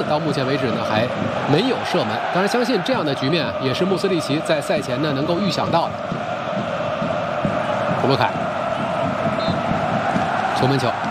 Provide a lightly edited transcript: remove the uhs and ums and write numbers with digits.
到目前为止呢还没有射门。当然，相信这样的局面也是穆斯利奇在赛前呢能够预想到的。库鲁凯，球门球。